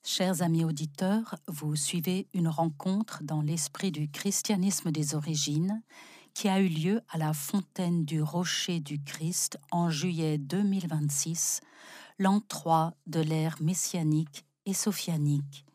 Chers amis auditeurs, vous suivez une rencontre dans l'esprit du christianisme des origines qui a eu lieu à la Fontaine du Rocher du Christ en juillet 2026, l'an 3 de l'ère messianique et sophianique.